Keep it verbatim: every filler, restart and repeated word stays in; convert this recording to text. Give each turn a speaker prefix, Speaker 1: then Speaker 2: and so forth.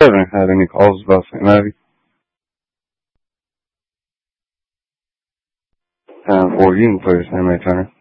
Speaker 1: haven't had any calls about Saint Ivy. ten four, you can play the Sam A. Turner.